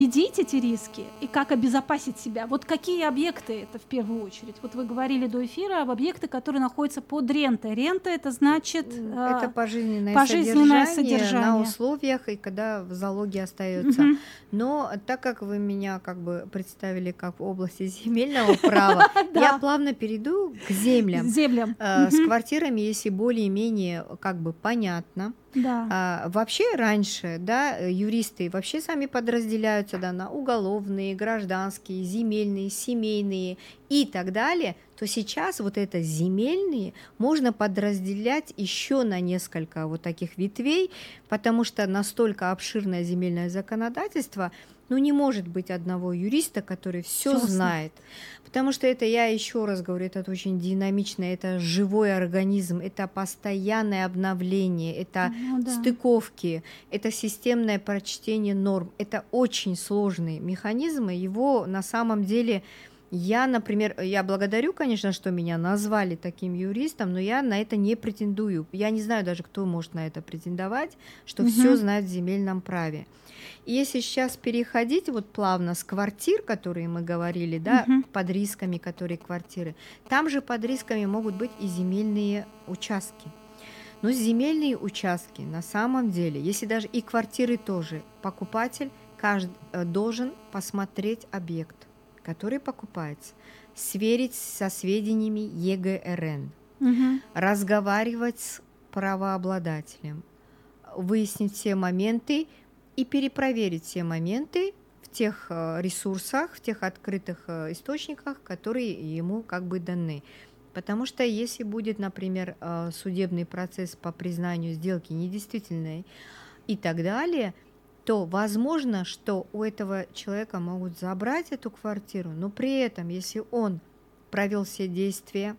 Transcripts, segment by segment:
эти риски и как обезопасить себя? Вот какие объекты это в первую очередь? Вот вы говорили до эфира об объекты, которые находятся под рентой. Рента — это значит Это пожизненное пожизненное содержание на содержание. условиях и когда в залоге остается. Мгм. Но так как вы меня как бы представили как в области земельного права, я Да, плавно перейду к землям. землям. С Мгм. квартирами, если более-менее как бы понятно. Да. Вообще раньше, да, юристы вообще сами подразделяются, да, на уголовные, гражданские, земельные, семейные и так далее, то сейчас вот это земельные можно подразделять еще на несколько вот таких ветвей, потому что настолько обширное земельное законодательство, ну не может быть одного юриста, который все Всё знает. Потому что это, я еще раз говорю, это очень динамично, это живой организм, это постоянное обновление, это Ну да. стыковки, это системное прочтение норм. Это очень сложные механизмы. Его на самом деле я, например, я благодарю, конечно, что меня назвали таким юристом, но я на это не претендую. Я не знаю даже, кто может на это претендовать, что все Мгм. знает в земельном праве. И если сейчас переходить вот плавно с квартир, которые мы говорили, да, Мгм. под рисками, которые квартиры, там же под рисками могут быть и земельные участки. Но земельные участки на самом деле, если даже и квартиры тоже, покупатель должен посмотреть объект, который покупается, сверить со сведениями ЕГРН, Мгм. разговаривать с правообладателем, выяснить все моменты и перепроверить все моменты в тех ресурсах, в тех открытых источниках, которые ему как бы даны. Потому что если будет, например, судебный процесс по признанию сделки недействительной и так далее, то возможно, что у этого человека могут забрать эту квартиру, но при этом, если он провел все действия,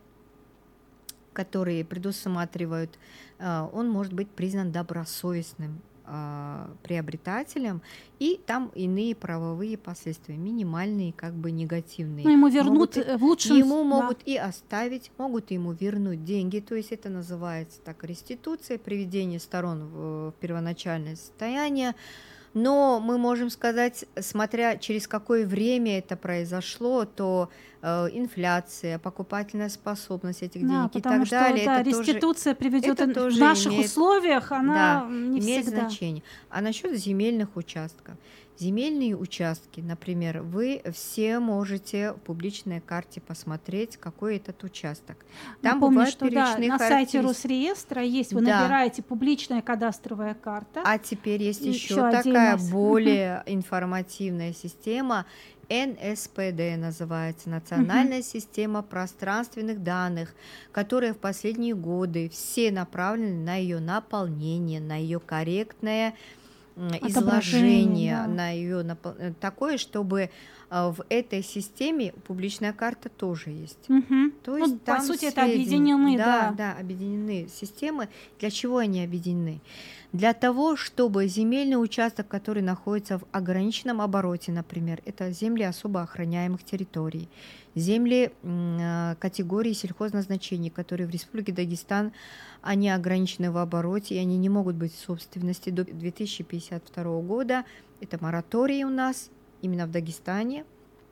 которые предусматривают, он может быть признан добросовестным приобретателем, и там иные правовые последствия, минимальные, как бы негативные. Ну, ему вернут в лучшем Ему да. могут и оставить, могут ему вернуть деньги, то есть это называется так реституция, приведение сторон в первоначальное состояние. Но мы можем сказать, смотря через какое время это произошло, то инфляция, покупательная способность этих Да, денег и потому так что, далее, да, реституция приведет это в тоже наших имеет, условиях, да, она не имеет всегда. значение. А насчет земельных участков. Земельные участки, например, вы все можете в публичной карте посмотреть, какой этот участок. Там Напомню, бывают что да, первичные на сайте характеристики. Росреестра есть, вы Да, набираете публичная кадастровая карта, а теперь есть и еще еще такая отдельно. более информативная система, НСПД называется, Мгм. Национальная система пространственных данных, которая в последние годы все направлены на ее наполнение, на ее корректное Отображение, изложение, да. на ее такое, чтобы в этой системе публичная карта тоже есть. Мгм. То Ну, есть по там сути, это сведения, объединены, да, да. да, объединены системы. Для чего они объединены? Для того, чтобы земельный участок, который находится в ограниченном обороте, например, это земли особо охраняемых территорий, земли категории сельхозназначений, которые в Республике Дагестан, они ограничены в обороте, и они не могут быть в собственности до 2052 года. Это мораторий у нас, именно в Дагестане.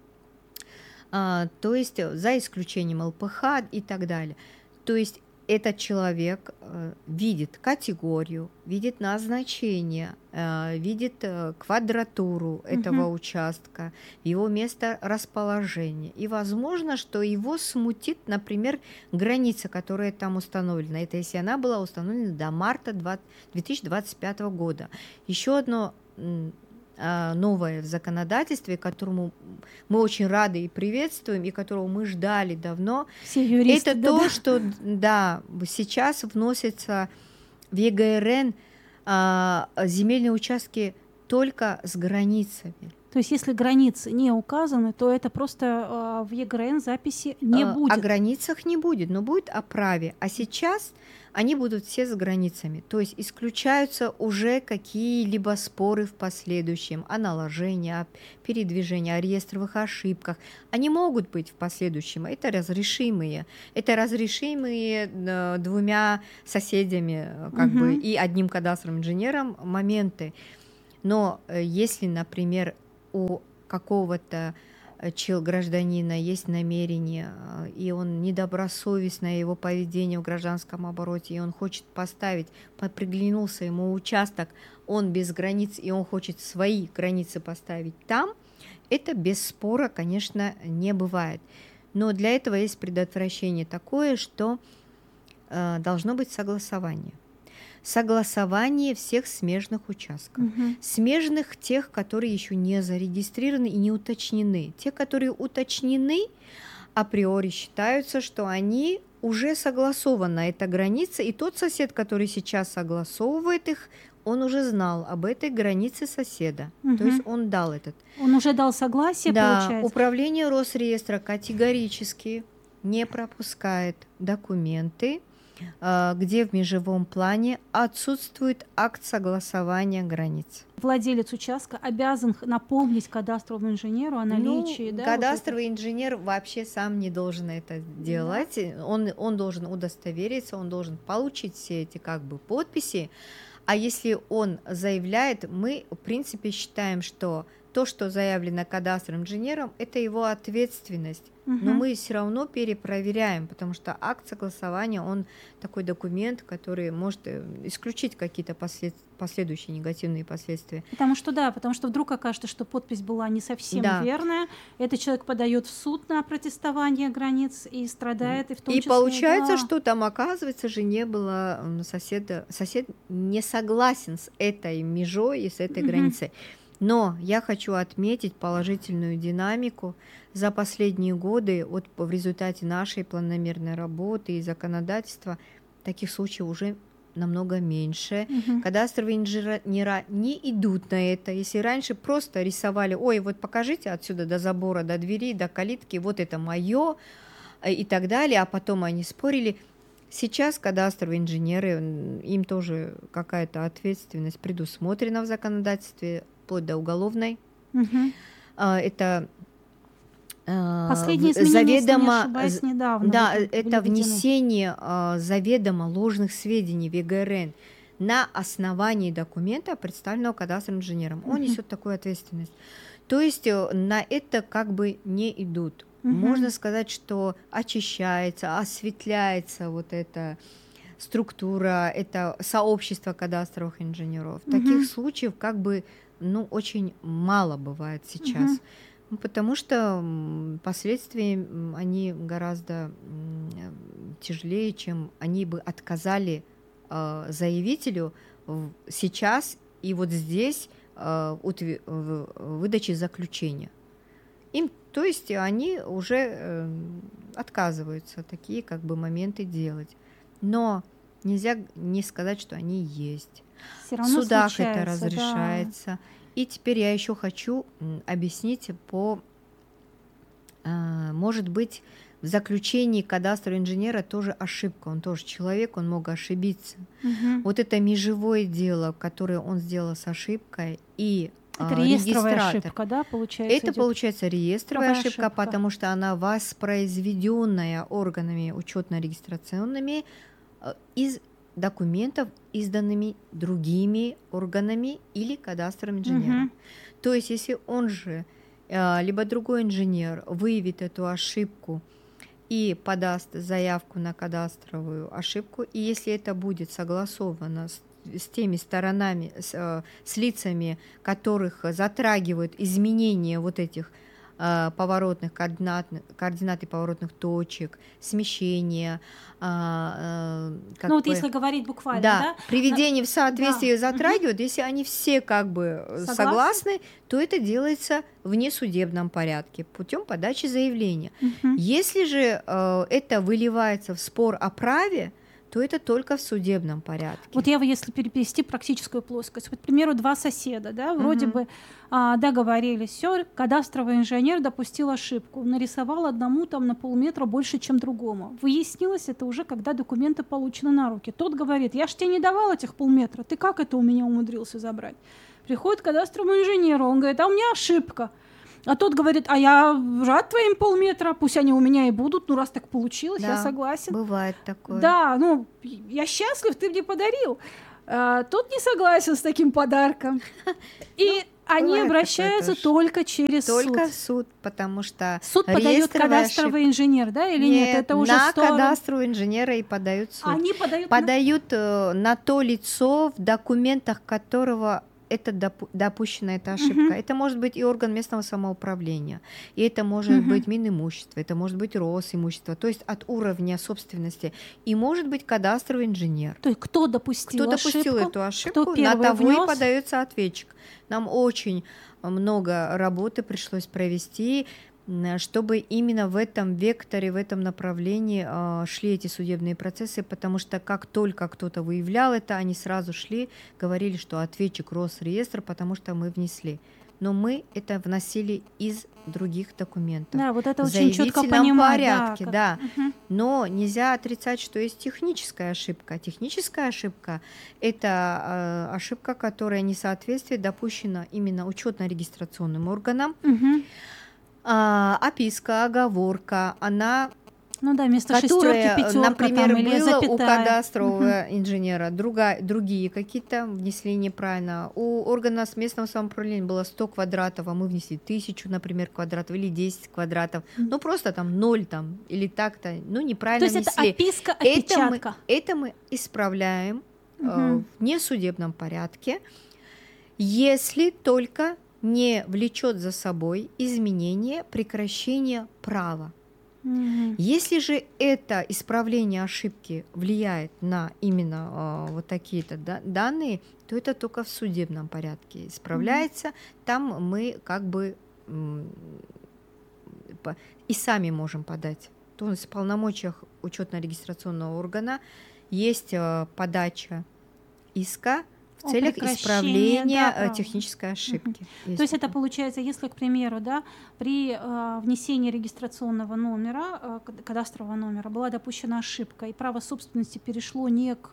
То есть за исключением ЛПХ и так далее. То есть этот человек видит категорию, видит назначение, видит квадратуру этого Мгм. участка, его место расположения. И возможно, что его смутит, например, граница, которая там установлена. Это если она была установлена до марта 2025 года. Еще одно новое в законодательстве, которому мы очень рады и приветствуем, и которого мы ждали давно, Все юристы, это да-да. то, что да, сейчас вносится в ЕГРН земельные участки только с границами. То есть, если границы не указаны, то это просто в ЕГРН записи не О будет. границах не будет, но будет о праве. А сейчас они будут все с границами. То есть исключаются уже какие-либо споры в последующем о наложении, о передвижении, о реестровых ошибках. Они могут быть в последующем. Это разрешимые. Это разрешимые двумя соседями как бы, Мгм. и одним кадастровым инженером моменты. Но если, например, у какого-то гражданина есть намерение, и он недобросовестное его поведение в гражданском обороте, и он хочет поставить, приглянулся ему участок, он без границ, и он хочет свои границы поставить там, это без спора, конечно, не бывает. Но для этого есть предотвращение такое, что должно быть согласование. Согласование всех смежных участков. Смежных тех, которые еще не зарегистрированы и не уточнены. Те, которые уточнены, априори считаются, что они уже согласована эта граница, и тот сосед, который сейчас согласовывает их, он уже знал об этой границе соседа. То есть он дал этот. Он уже дал согласие, да, получается? Управление Росреестра категорически не пропускает документы, где в межевом плане отсутствует акт согласования границ. Владелец участка обязан напомнить кадастровому инженеру о наличии. Да, кадастровый инженер вообще сам не должен это делать. Да. Он должен удостовериться, он должен получить все эти подписи. А если он заявляет, мы в принципе считаем, что то, что заявлено кадастровым инженером, это его ответственность. Но мы все равно перепроверяем, потому что акт согласования, он такой документ, который может исключить какие-то последующие негативные последствия. Потому что вдруг окажется, что подпись была не совсем верная, этот человек подает в суд на протестование границ и страдает, и в том числе... И получается, что там, оказывается же, не было соседа, сосед не согласен с этой межой и с этой границей. Но я хочу отметить положительную динамику. За последние годы в результате нашей планомерной работы и законодательства таких случаев уже намного меньше. Кадастровые инженера не идут на это. Если раньше просто рисовали, покажите отсюда до забора, до двери, до калитки, вот это мое и так далее, а потом они спорили. Сейчас кадастровые инженеры, им тоже какая-то ответственность предусмотрена в законодательстве, вплоть до уголовной. Это последние изменения, если не ошибаюсь, недавно. Да, это внесение заведомо ложных сведений в ЕГРН на основании документа, представленного кадастровым инженером. Он несет такую ответственность. То есть на это не идут. Можно сказать, что очищается, осветляется вот эта структура, это сообщество кадастровых инженеров. Таких случаев очень мало бывает сейчас. Потому что последствия, они гораздо тяжелее, чем они бы отказали заявителю сейчас и вот здесь в выдаче заключения. То есть они уже отказываются такие моменты делать. Но нельзя не сказать, что они есть. В судах это разрешается. Да. И теперь я еще хочу объяснить может быть, в заключении кадастрового инженера тоже ошибка. Он тоже человек, он мог ошибиться. Вот это межевое дело, которое он сделал с ошибкой, и это реестровая ошибка, да, получается? Это получается реестровая ошибка, потому что она воспроизведенная органами учетно-регистрационными из документов, изданными другими органами или кадастровым инженером. То есть, если он же, либо другой инженер выявит эту ошибку и подаст заявку на кадастровую ошибку, и если это будет согласовано с теми сторонами, с лицами, которых затрагивают изменения вот этих поворотных координат и поворотных точек, смещения. Если говорить буквально, да? Приведение в соответствие затрагивают, если они все согласны, то это делается в несудебном порядке, путем подачи заявления. Если же это выливается в спор о праве, то это только в судебном порядке. Вот если перевести практическую плоскость. Вот, к примеру, два соседа, да, вроде бы договорились, все, кадастровый инженер допустил ошибку, нарисовал одному на полметра больше, чем другому. Выяснилось это уже, когда документы получены на руки. Тот говорит, я ж тебе не давал этих полметра, ты как это у меня умудрился забрать? Приходит к кадастровому инженеру, он говорит, а у меня ошибка. А тот говорит, а я рад твоим полметра, пусть они у меня и будут, раз так получилось, я согласен. Бывает такое. Да, я счастлив, ты мне подарил. Тот не согласен с таким подарком. И Они Бывает обращаются такое тоже. только через Только суд. в суд, потому что Суд подает реестровая кадастровый инженер, да, или нет? Нет, Это уже на сторону. кадастрового инженера и подают в суд. Они подают Подают на то лицо, в документах которого это допущена эта ошибка. Это может быть и орган местного самоуправления, и это может быть Минимущество, это может быть Росимущество, то есть от уровня собственности, и может быть кадастровый инженер. То есть кто допустил эту ошибку, кто на того внес? и подается ответчик. Нам очень много работы пришлось провести, чтобы именно в этом векторе, в этом направлении шли эти судебные процессы, потому что как только кто-то выявлял это, они сразу шли, говорили, что ответчик Росреестр, потому что мы внесли. Но мы это вносили из других документов. Да, вот это в очень четко заявительном понимать. порядке, да. Угу. Но нельзя отрицать, что есть техническая ошибка. Техническая ошибка – это ошибка, которая несоответствие допущена именно учетно-регистрационным органам. Угу. Описка, оговорка, она, ну да, вместо которая, шестерки, пятерка, например, там, или была запятая. у кадастрового инженера, другие какие-то внесли неправильно. У органа местного самоуправления было 100 квадратов, а мы внесли 1000, например, квадратов или 10 квадратов. Ну просто там 0 там, или так-то, ну неправильно внесли. То есть внесли. это описка, опечатка. Это мы исправляем в несудебном порядке, если только не влечет за собой изменение, прекращение права. Если же это исправление ошибки влияет на именно вот такие-то данные, то это только в судебном порядке исправляется. Там мы как бы и сами можем подать. То есть в полномочиях учетно-регистрационного органа есть подача иска в целях исправления технической ошибки. То есть это получается, если, к примеру, да, при внесении регистрационного номера, кадастрового номера, была допущена ошибка, и право собственности перешло не к,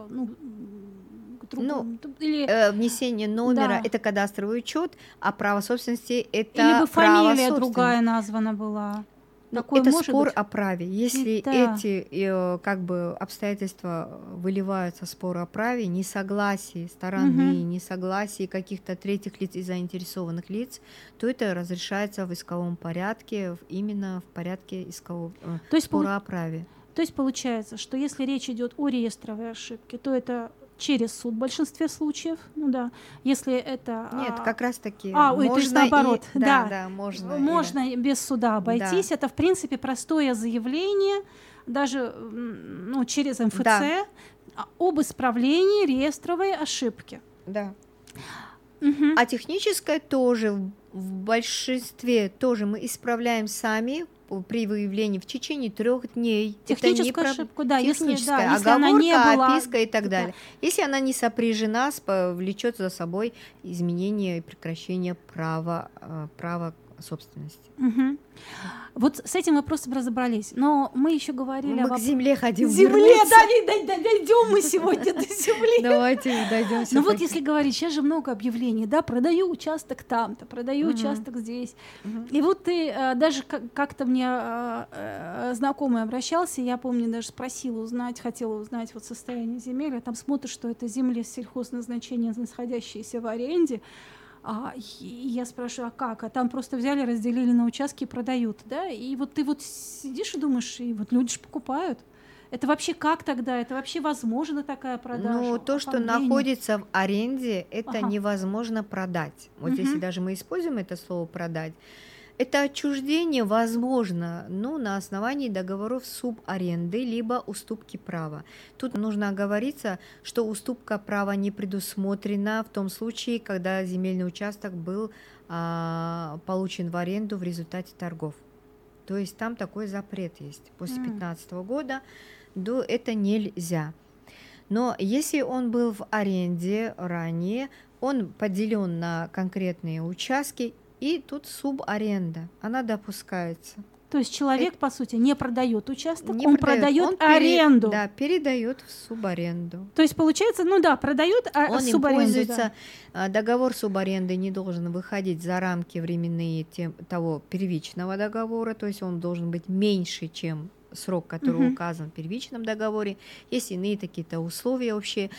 или внесение номера это кадастровый учет, а право собственности это или бы право фамилия другая названа была. Это спор о праве. Если эти как бы обстоятельства выливаются в спор о праве, несогласие стороны, несогласие каких-то третьих лиц и заинтересованных лиц, то это разрешается в исковом порядке, именно в порядке искового спора о праве. То есть получается, что если речь идет о реестровой ошибке, то это через суд в большинстве случаев, ну да, если это... Нет, как раз-таки можно то есть наоборот, можно без суда обойтись, это в принципе простое заявление, даже через МФЦ об исправлении реестровой ошибки. Да. А техническое тоже в большинстве тоже мы исправляем сами при выявлении в течение 3 дней. Техническую ошибку, да, техническая, если она не была, описка и так далее. Если она не сопряжена, влечет за собой изменение и прекращение права собственности. Вот с этим вопросом разобрались, но мы еще говорили к земле ходим. Земле, дойдем мы сегодня до земли. Давайте дойдем. Ну вот если говорить, сейчас же много объявлений, да, продаю участок там-то, продаю участок здесь. И вот ты даже как-то мне знакомый обращался, я помню, даже хотела узнать вот состояние земель, а там смотришь, что это земли сельхозназначения, находящиеся в аренде. И я спрашиваю, а как? А там просто взяли, разделили на участки и продают, да? И вот ты вот сидишь и думаешь, и вот люди же покупают. Это вообще как тогда? Это вообще возможно такая продажа? Ну, то, что находится в аренде, это невозможно продать. Вот если даже мы используем это слово «продать», это отчуждение возможно, на основании договоров субаренды либо уступки права. Тут нужно оговориться, что уступка права не предусмотрена в том случае, когда земельный участок был получен в аренду в результате торгов. То есть там такой запрет есть. После 2015 года это нельзя. Но если он был в аренде ранее, он поделен на конкретные участки, и тут субаренда, она допускается. То есть человек, по сути, не продает участок, он продает аренду. Да, передает в субаренду. То есть получается, продает, а он им пользуется. Договор субаренды не должен выходить за рамки временные того первичного договора, то есть он должен быть меньше, чем срок, который указан в первичном договоре. Есть иные какие-то условия вообще.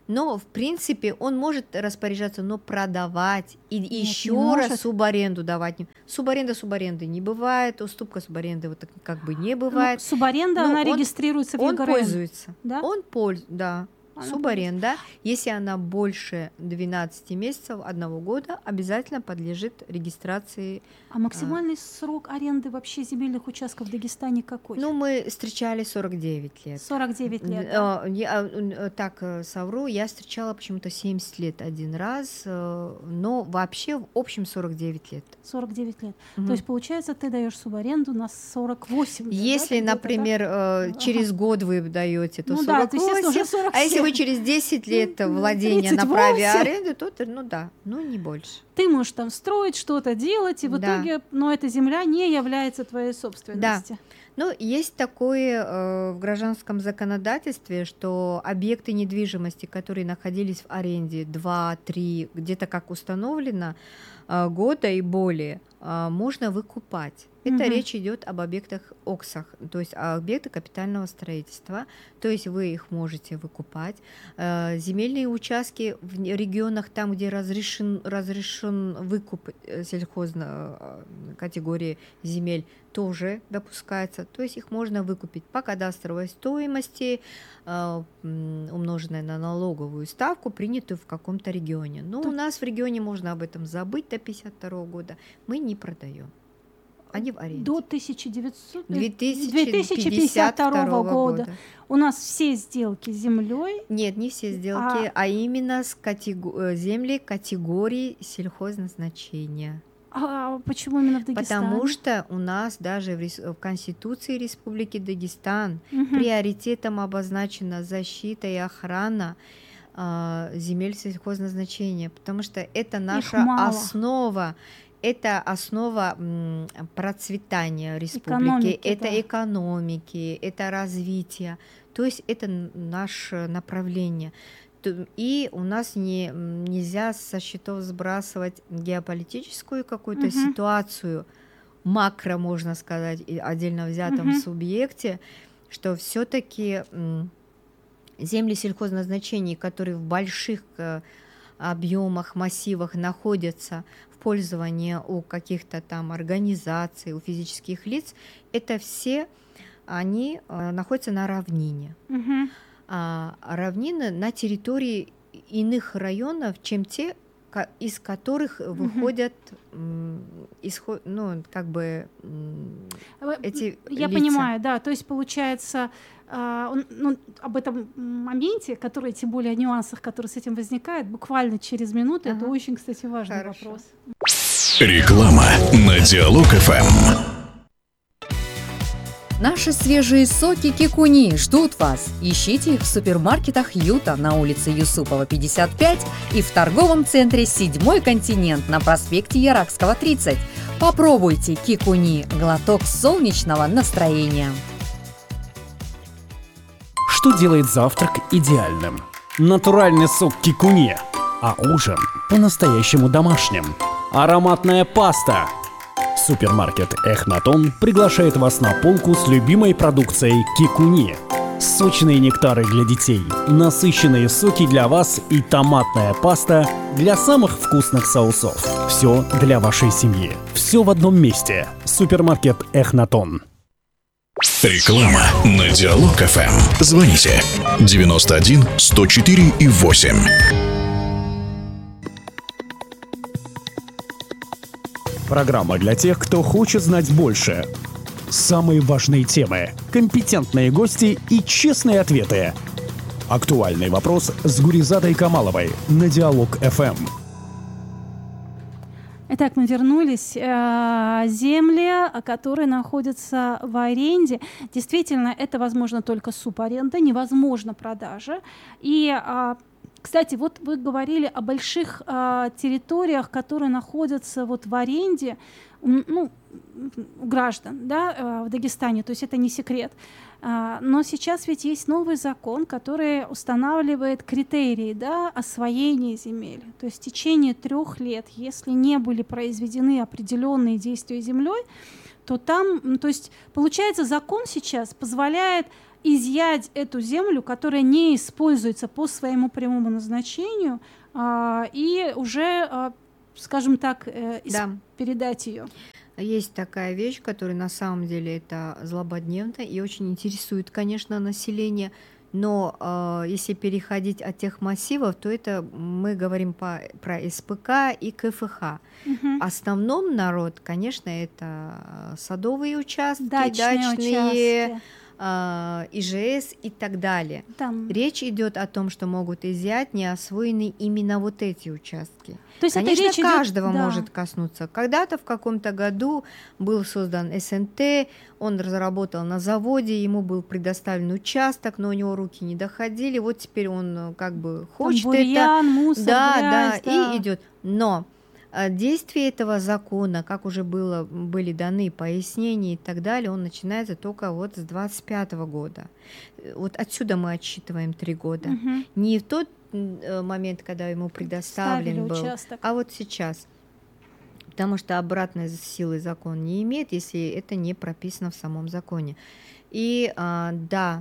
Но, в принципе, он может распоряжаться, но продавать и еще не раз может. субаренду давать. Субаренды не бывает, уступка субаренды вот так как бы не бывает. Субаренда, Но она он- регистрируется в Он ЕГРН. пользуется. Да? Да. Она Субаренда, если она больше 12 месяцев, 1 года, обязательно подлежит регистрации. А максимальный срок аренды вообще земельных участков в Дагестане какой? Ну, мы встречали 49 лет. 49 лет. Да? Я так совру, я встречала почему-то 70 лет один раз, но вообще в общем 49 лет. 49 лет. Мгм. То есть, получается, ты даешь субаренду на 48 лет. Если, да, где-то, например, через год вы даете, то Ну да, то, 48, естественно, уже 47. а если вы через 10 лет владения на 38. праве аренды, то, не больше. Ты можешь там строить, что-то делать, и в Да. итоге, но эта земля не является твоей собственностью. Ну, есть такое в гражданском законодательстве, что объекты недвижимости, которые находились в аренде 2-3, где-то как установлено, года и более, можно выкупать. Это Мгм. речь идет об объектах ОКСах, то есть объекты капитального строительства, то есть вы их можете выкупать. Земельные участки в регионах, там, где разрешен выкуп сельхозной категории земель, тоже допускается, то есть их можно выкупить по кадастровой стоимости, умноженной на налоговую ставку, принятую в каком-то регионе. Но у нас в регионе можно об этом забыть до 1952 года, мы не продаем. Они в аренде. До 2052 2052 года у нас все сделки с землей. Нет, не все сделки, а именно с земли категории сельхозназначения. А почему именно в Дагестане? Потому что у нас даже в Конституции Республики Дагестан Мгм. приоритетом обозначена защита и охрана земель сельхозназначения, потому что это наша мало. основа. Это основа процветания республики, Экономики, это да. экономики, это развития. То есть это наше направление. И у нас нельзя со счетов сбрасывать геополитическую какую-то ситуацию, макро, можно сказать, и отдельно взятом субъекте, что все-таки земли сельхозназначений, которые в больших объемах, массивах находятся в пользовании у каких-то там организаций, у физических лиц, это все они находятся на равнине. Мгм. Равнины на территории иных районов, чем те, из которых выходят эти Я лица. понимаю, да, то есть получается об этом моменте, который, тем более о нюансах, которые с этим возникают, буквально через минуту, это очень, кстати, важный вопрос. Реклама на Диалог ФМ. Наши свежие соки Кикуни ждут вас. Ищите их в супермаркетах Юта на улице Юсупова, 55 и в торговом центре «Седьмой континент» на проспекте Яракского, 30. Попробуйте Кикуни – глоток солнечного настроения. Что делает завтрак идеальным? Натуральный сок Кикуни, а ужин по-настоящему домашним. Ароматная паста. Супермаркет Эхнатон приглашает вас на полку с любимой продукцией Кикуни. Сочные нектары для детей, насыщенные соки для вас и томатная паста для самых вкусных соусов. Все для вашей семьи. Все в одном месте. Супермаркет Эхнатон. Реклама на Диалог ФМ. Звоните 91 104 и 8. Программа для тех, кто хочет знать больше. Самые важные темы, компетентные гости и честные ответы. Актуальный вопрос с Гуризадой Камаловой на Диалог ФМ. Итак, мы вернулись. Земли, которые находятся в аренде, действительно, это возможно только субаренда, невозможно продажа. И кстати, вот вы говорили о больших территориях, которые находятся вот в аренде, ну, у граждан, да, в Дагестане, то есть это не секрет. Но сейчас ведь есть новый закон, который устанавливает критерии, да, освоения земель. То есть в течение 3 лет, если не были произведены определенные действия землей, то там, то есть получается, закон сейчас позволяет изъять эту землю, которая не используется по своему прямому назначению, и уже, скажем так, передать ее. Есть такая вещь, которая на самом деле это злободневно и очень интересует, конечно, население. Но если переходить от тех массивов, то это мы говорим про СПК и КФХ. В основном народ, конечно, это садовые участки, дачные ИЖС и так далее. Речь идет о том, что могут изъять неосвоенные именно вот эти участки. То есть конечно, это каждого может коснуться. Когда-то в каком-то году был создан СНТ, он разработал на заводе, ему был предоставлен участок, но у него руки не доходили. Вот теперь он как бы хочет бурьян, мусор, грязь, и идет. Но действие этого закона, как уже были даны пояснения и так далее, он начинается только вот с 2025 года. Вот отсюда мы отсчитываем 3 года. Не в тот момент, когда ему предоставлен был, участок, а вот сейчас. Потому что обратной силы закон не имеет, если это не прописано в самом законе. И это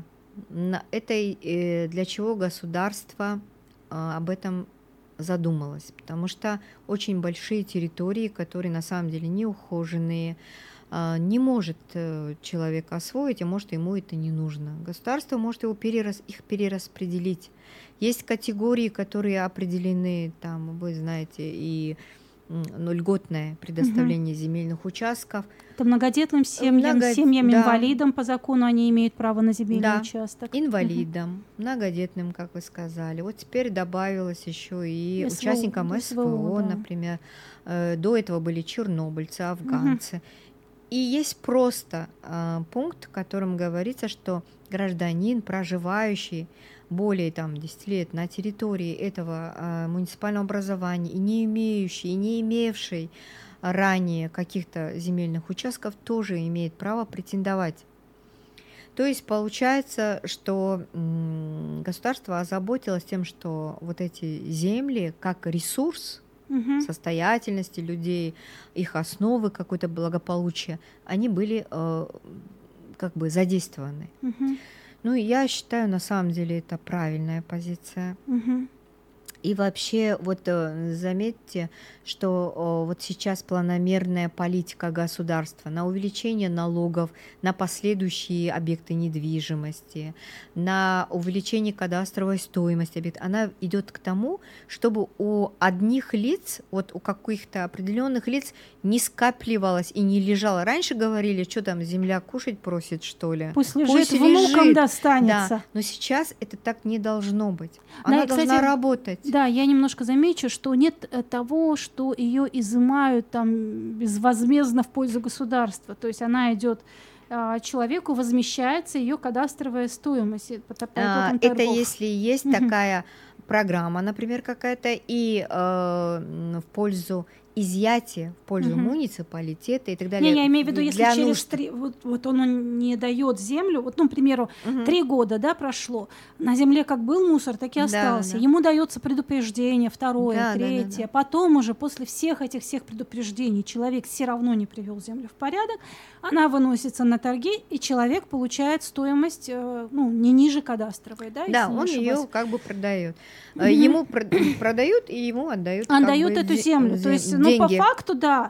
для чего государство об этом задумалась, потому что очень большие территории, которые на самом деле не ухоженные, не может человек освоить, а может ему это не нужно. Государство может их перераспределить. Есть категории, которые определены, там, вы знаете, и льготное предоставление земельных участков. Это многодетным семьям, инвалидам по закону они имеют право на земельный участок. Инвалидам, многодетным, как вы сказали. Вот теперь добавилось еще и участникам СВО, например. До этого были чернобыльцы, афганцы. И есть просто пункт, в котором говорится, что гражданин, проживающий более 10 лет на территории этого муниципального образования и не имеющий, и не имевший ранее каких-то земельных участков, тоже имеет право претендовать. То есть получается, что государство озаботилось тем, что вот эти земли как ресурс состоятельности людей, их основы, какое-то благополучие, они были как бы задействованы. Ну, я считаю, на самом деле, это правильная позиция. И вообще, вот заметьте, что вот сейчас планомерная политика государства на увеличение налогов на последующие объекты недвижимости, на увеличение кадастровой стоимости объекта, она идет к тому, чтобы у одних лиц, вот у каких-то определенных лиц не скапливалось и не лежало. Раньше говорили, что там земля кушать просит, что ли? Пусть лежит, внукам достанется. Да, но сейчас это так не должно быть. Она должна работать. Да, я немножко замечу, что нет того, что ее изымают там безвозмездно в пользу государства. То есть она идет человеку, возмещается ее кадастровая стоимость. Это если есть такая программа, например, какая-то, и в пользу изъятия, в пользу муниципалитета и так далее. Я имею в виду, если через 3, вот он не дает землю, вот, ну, к примеру, 3 года, да, прошло, на земле как был мусор, так и остался. Ему дается предупреждение, 2-е, 3-е, потом уже после всех предупреждений человек все равно не привел землю в порядок, она выносится на торги, и человек получает стоимость, ну, не ниже кадастровой, да? Да, он ее как бы продает. Ему продают, и ему отдают. Он дает эту землю, то есть, ну, по факту, да.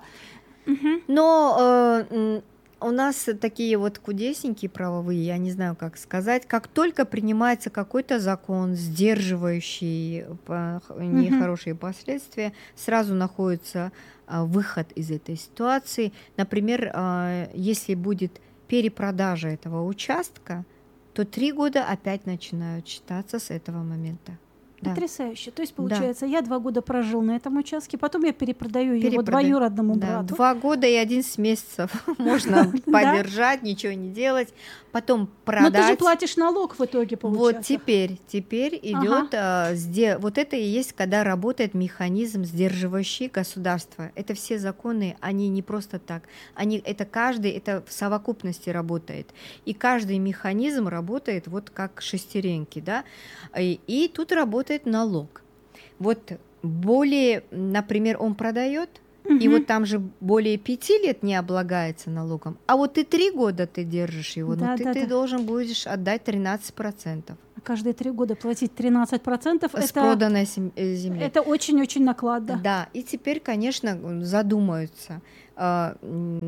Но у нас такие вот кудесники правовые, я не знаю, как сказать, как только принимается какой-то закон, сдерживающий нехорошие последствия, сразу находится выход из этой ситуации. Например, если будет перепродажа этого участка, то 3 года опять начинают считаться с этого момента. Потрясающе. То есть, получается, я 2 года прожил на этом участке, потом я перепродаю его двоюродному брату. 2 года и 11 месяцев можно подержать, ничего не делать, потом продать. Но ты же платишь налог в итоге, получается. Вот теперь идет, вот это и есть, когда работает механизм, сдерживающий государство. Это все законы, они не просто так. Это в совокупности работает. И каждый механизм работает вот как шестеренки, да. И тут работает налог. Вот более, например, он продает, и вот там же более 5 лет не облагается налогом, а вот ты 3 года ты держишь его, ты должен будешь отдать 13%. Каждые 3 года платить 13% с проданной земли. Это очень-очень накладно. Да, и теперь, конечно, задумаются. По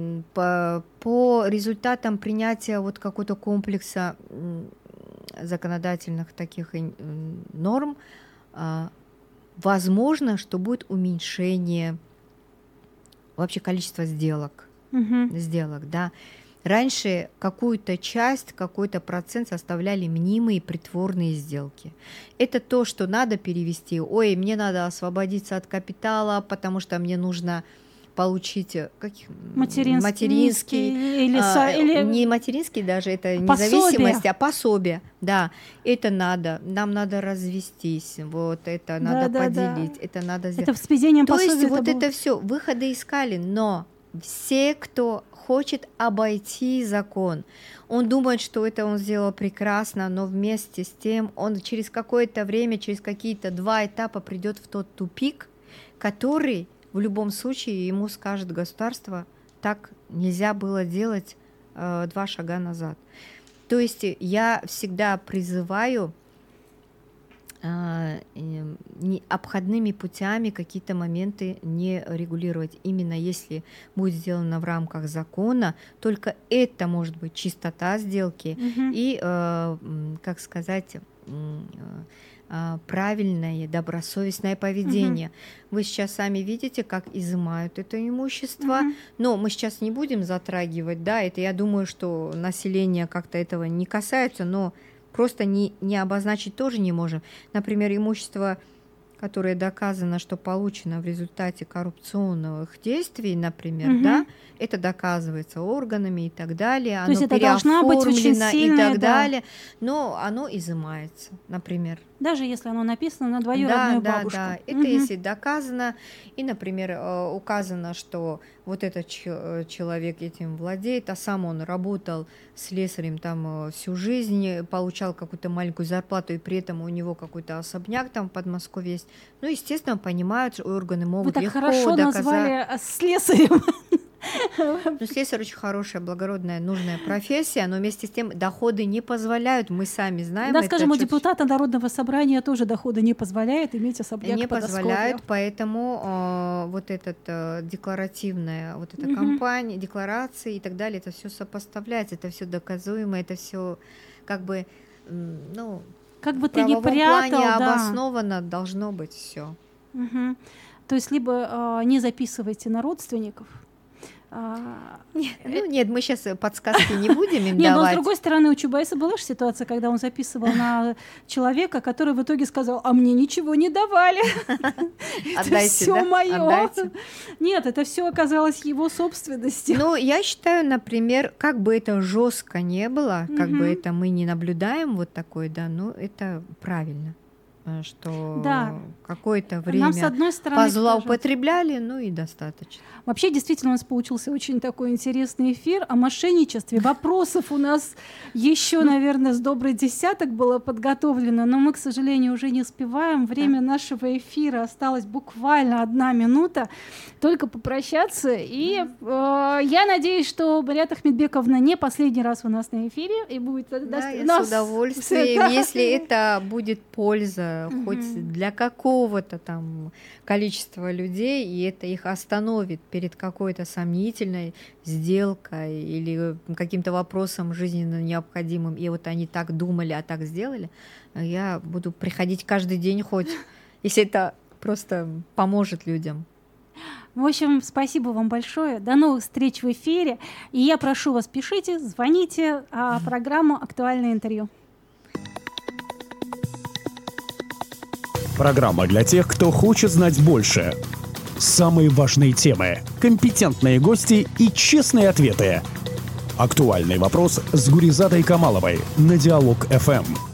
результатам принятия вот какого-то комплекса законодательных таких норм, возможно, что будет уменьшение вообще количества сделок, да. Раньше какую-то часть, какой-то процент составляли мнимые притворные сделки. Это то, что надо перевести. Ой, мне надо освободиться от капитала, потому что мне нужно получить материнский или не материнский даже, это независимость, а пособие. Да, это надо, нам надо развестись, вот это надо поделить, это надо сделать. Это с введением пособия. То есть вот это все выходы искали, но все, кто хочет обойти закон, он думает, что это он сделал прекрасно, но вместе с тем он через какое-то время, через какие-то 2 этапа придет в тот тупик, который в любом случае ему скажет государство: так нельзя было делать 2 шага назад. То есть я всегда призываю обходными путями какие-то моменты не регулировать. Именно если будет сделано в рамках закона, только это может быть чистота сделки и, как сказать, правильное, добросовестное поведение. Вы сейчас сами видите, как изымают это имущество, но мы сейчас не будем затрагивать, да, это я думаю, что население как-то этого не касается, но просто не обозначить тоже не можем. Например, имущество, которое доказано, что получено в результате коррупционных действий, например, да, это доказывается органами и так далее, оно переоформлено и так далее, но оно изымается, например. Даже если оно написано на двоюродную бабушку. Да, это если доказано, и, например, указано, что вот этот человек этим владеет, а сам он работал слесарем там всю жизнь, получал какую-то маленькую зарплату, и при этом у него какой-то особняк там в Подмосковье есть. Ну, естественно, понимают, что органы могут легко доказать. Вы так хорошо назвали слесарем. Ну, слесарь очень хорошая, благородная, нужная профессия, но вместе с тем доходы не позволяют, мы сами знаем. Да, скажем, у депутата Народного собрания тоже доходы не позволяют иметь особняк не в Подмосковье. Позволяют, поэтому вот эта декларативная вот эта кампания, декларации и так далее, это все сопоставляется, это все доказуемо, это все как бы, ну, как бы ты ни прятал, плане обоснованно должно быть все. То есть либо не записывайте на родственников. Нет, мы сейчас подсказки не будем им давать. Нет, но с другой стороны, у Чубайса была же ситуация, когда он записывал на человека, который в итоге сказал: а мне ничего не давали. Это все мое. Нет, это все оказалось его собственностью. Ну, я считаю, например, как бы это жестко не было, как бы это мы не наблюдаем вот такое, да, но это правильно, что какое-то время нам, с одной стороны, позлоупотребляли, ну и достаточно. Вообще, действительно, у нас получился очень такой интересный эфир о мошенничестве. Вопросов у нас еще, наверное, с добрый десяток было подготовлено, но мы, к сожалению, уже не успеваем. Время нашего эфира осталось буквально 1 минута. Только попрощаться. И я надеюсь, что Бариат Ахметбековна не последний раз у нас на эфире. И будет с удовольствием, если это будет польза хоть для какого-то там количества людей, и это их остановит перед какой-то сомнительной сделкой или каким-то вопросом жизненно необходимым, и вот они так думали, а так сделали, я буду приходить каждый день хоть, если это просто поможет людям. В общем, спасибо вам большое. До новых встреч в эфире. И я прошу вас, пишите, звоните, программу «Актуальное интервью». Программа для тех, кто хочет знать больше. Самые важные темы, компетентные гости и честные ответы. Актуальный вопрос с Гуризатой Камаловой на Диалог ФМ.